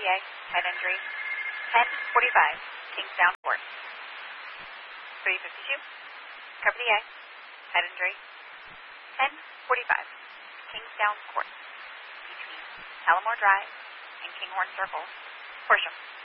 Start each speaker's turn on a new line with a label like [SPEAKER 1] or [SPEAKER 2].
[SPEAKER 1] A, head injury. 10:45, Kingsdown Court. 352, cover the A, head injury. 10:45, Kingsdown Court, between Palomar Drive and Kinghorn Circle, Horsham.